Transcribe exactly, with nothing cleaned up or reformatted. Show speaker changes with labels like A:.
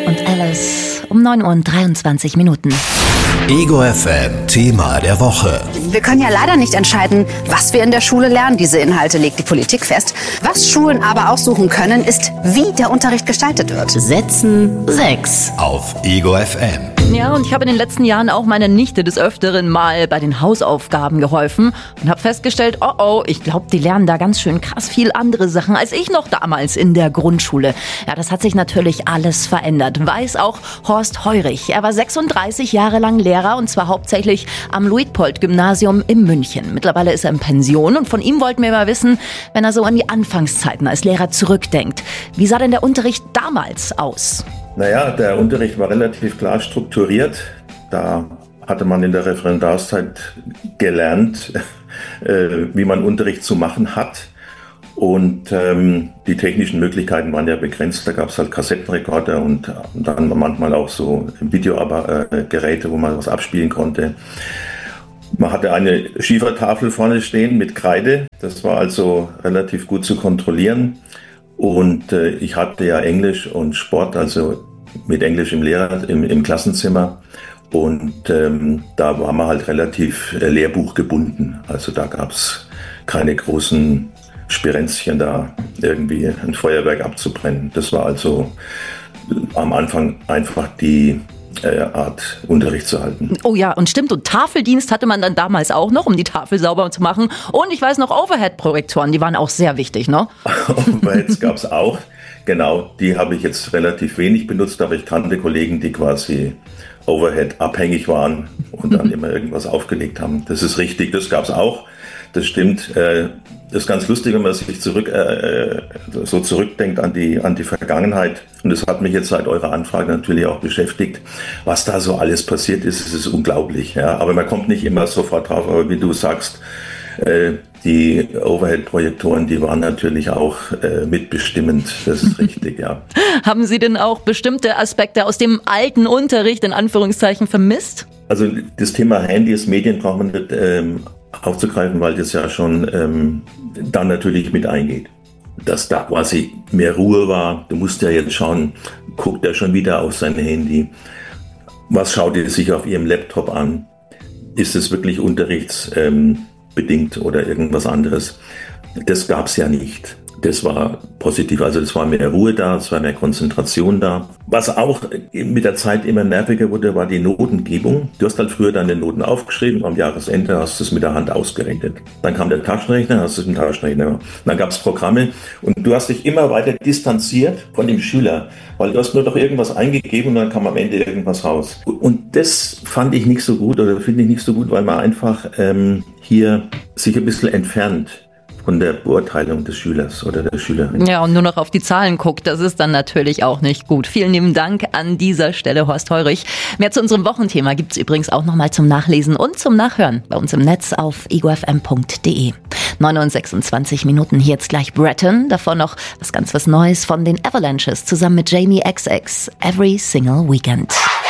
A: und Alice um neun Uhr und dreiundzwanzig Minuten.
B: Ego F M Thema der Woche.
C: Wir können ja leider nicht entscheiden, was wir in der Schule lernen. Diese Inhalte legt die Politik fest. Was Schulen aber aussuchen können, ist, wie der Unterricht gestaltet wird.
A: Setzen sechs.
B: Auf Ego F M.
A: Ja, und ich habe in den letzten Jahren auch meiner Nichte des Öfteren mal bei den Hausaufgaben geholfen und habe festgestellt, oh oh, ich glaube, die lernen da ganz schön krass viel andere Sachen als ich noch damals in der Grundschule. Ja, das hat sich natürlich alles verändert, weiß auch Horst Heurich. Er war sechsunddreißig Jahre lang Lehrer und zwar hauptsächlich am Luitpold-Gymnasium in München. Mittlerweile ist er in Pension und von ihm wollten wir mal wissen, wenn er so an die Anfangszeiten als Lehrer zurückdenkt. Wie sah denn der Unterricht damals aus?
D: Naja, der Unterricht war relativ klar strukturiert. Da hatte man in der Referendarszeit gelernt, äh, wie man Unterricht zu machen hat. Und ähm, die technischen Möglichkeiten waren ja begrenzt. Da gab es halt Kassettenrekorder und, und dann manchmal auch so Videogeräte, wo man was abspielen konnte. Man hatte eine Schiefertafel vorne stehen mit Kreide. Das war also relativ gut zu kontrollieren. Und äh, ich hatte ja Englisch und Sport, also mit Englisch im Lehrer, im, im Klassenzimmer. Und ähm, da war man halt relativ äh, lehrbuchgebunden. Also da gab es keine großen Spirenzchen da, irgendwie ein Feuerwerk abzubrennen. Das war also am Anfang einfach die äh, Art, Unterricht zu halten.
A: Oh ja, und stimmt. Und Tafeldienst hatte man dann damals auch noch, um die Tafel sauber zu machen. Und ich weiß noch, Overhead-Projektoren, die waren auch sehr wichtig, ne?
D: Overheads gab es auch. Genau, die habe ich jetzt relativ wenig benutzt, aber ich kannte Kollegen, die quasi Overhead abhängig waren und dann immer irgendwas aufgelegt haben. Das ist richtig, das gab es auch. Das stimmt. Das ist ganz lustig, wenn man sich zurück, äh, so zurückdenkt an die, an die Vergangenheit. Und das hat mich jetzt seit eurer Anfrage natürlich auch beschäftigt. Was da so alles passiert ist, es ist unglaublich. Ja. Aber man kommt nicht immer sofort drauf. Aber wie du sagst, äh, die Overhead-Projektoren, die waren natürlich auch äh, mitbestimmend. Das ist richtig, ja.
A: Haben Sie denn auch bestimmte Aspekte aus dem alten Unterricht in Anführungszeichen vermisst?
D: Also das Thema Handys, Medien braucht man nicht ähm, aufzugreifen, weil das ja schon ähm, dann natürlich mit eingeht. Dass da quasi mehr Ruhe war. Du musst ja jetzt schauen, guckt er schon wieder auf sein Handy. Was schaut er sich auf ihrem Laptop an? Ist es wirklich unterrichtsbedingt ähm, oder irgendwas anderes? Das gab es ja nicht. Das war positiv, also es war mehr Ruhe da, es war mehr Konzentration da. Was auch mit der Zeit immer nerviger wurde, war die Notengebung. Du hast halt früher deine Noten aufgeschrieben, am Jahresende hast du es mit der Hand ausgerechnet. Dann kam der Taschenrechner, hast du es mit dem Taschenrechner. Dann gab es Programme und du hast dich immer weiter distanziert von dem Schüler, weil du hast nur noch irgendwas eingegeben und dann kam am Ende irgendwas raus. Und das fand ich nicht so gut oder finde ich nicht so gut, weil man einfach ähm, hier sich ein bisschen entfernt von der Beurteilung des Schülers oder der Schülerin.
A: Ja, und nur noch auf die Zahlen guckt, das ist dann natürlich auch nicht gut. Vielen lieben Dank an dieser Stelle, Horst Heurich. Mehr zu unserem Wochenthema gibt's übrigens auch nochmal zum Nachlesen und zum Nachhören bei uns im Netz auf ego f m punkt d e. neun Uhr und sechsundzwanzig Minuten, hier jetzt gleich Breton. Davor noch was ganz was Neues von den Avalanches zusammen mit Jamie X X. Every Single Weekend.